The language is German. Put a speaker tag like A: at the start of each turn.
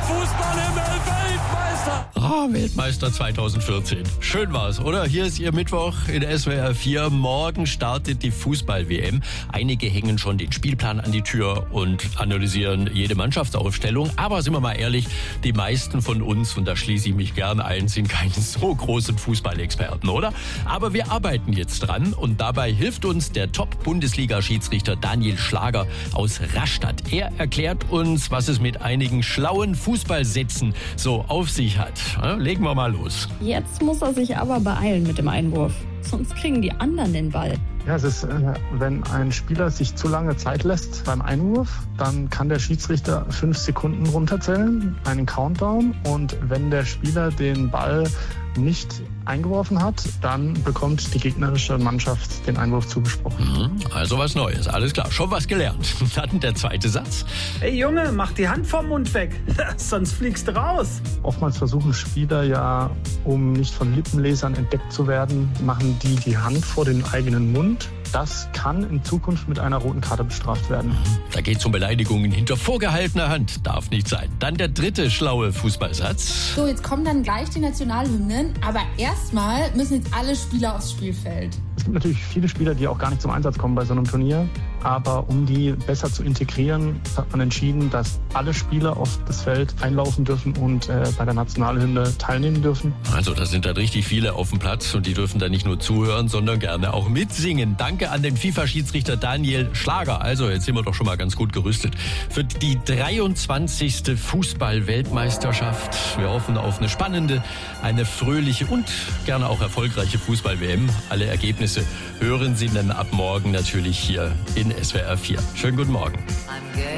A: Fußballhimmel, Weltmeister!
B: Weltmeister 2014. Schön war's, oder? Hier ist Ihr Mittwoch in SWR 4. Morgen startet die Fußball-WM. Einige hängen schon den Spielplan an die Tür und analysieren jede Mannschaftsaufstellung. Aber sind wir mal ehrlich, die meisten von uns, und da schließe ich mich gern ein, sind keine so großen Fußballexperten, oder? Aber wir arbeiten jetzt dran und dabei hilft uns der Top-Bundesliga-Schiedsrichter Daniel Schlager aus Rastatt. Er erklärt uns, was es mit einigen schlauen Fußballsätzen so auf sich hat. Legen wir mal los.
C: Jetzt muss er sich aber beeilen mit dem Einwurf, sonst kriegen die anderen den Ball.
D: Ja, es ist, wenn ein Spieler sich zu lange Zeit lässt beim Einwurf, dann kann der Schiedsrichter 5 Sekunden runterzählen, einen Countdown. Und wenn der Spieler den Ball nicht eingeworfen hat, dann bekommt die gegnerische Mannschaft den Einwurf zugesprochen.
B: Also was Neues, alles klar. Schon was gelernt. Dann der zweite Satz.
E: Hey Junge, mach die Hand vom Mund weg, sonst fliegst du raus.
D: Oftmals versuchen Spieler ja, um nicht von Lippenlesern entdeckt zu werden, machen die Hand vor den eigenen Mund. Das kann in Zukunft mit einer roten Karte bestraft werden.
B: Da geht es um Beleidigungen hinter vorgehaltener Hand. Darf nicht sein. Dann der dritte schlaue Fußballsatz.
F: So, jetzt kommen dann gleich die Nationalhymnen, aber erstmal müssen jetzt alle Spieler aufs Spielfeld.
D: Es gibt natürlich viele Spieler, die auch gar nicht zum Einsatz kommen bei so einem Turnier. Aber um die besser zu integrieren, hat man entschieden, dass alle Spieler auf das Feld einlaufen dürfen und bei der Nationalhymne teilnehmen dürfen.
B: Also da sind dann richtig viele auf dem Platz und die dürfen dann nicht nur zuhören, sondern gerne auch mitsingen. Danke an den FIFA-Schiedsrichter Daniel Schlager. Also jetzt sind wir doch schon mal ganz gut gerüstet für die 23. Fußball-Weltmeisterschaft. Wir hoffen auf eine spannende, eine fröhliche und gerne auch erfolgreiche Fußball-WM. Alle Ergebnisse hören Sie dann ab morgen natürlich hier in SWR 4. Schönen guten Morgen.